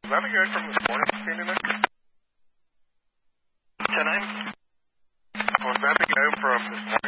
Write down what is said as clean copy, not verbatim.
that the guy from this morning standing there? 10-9? Was that the guy from this morning?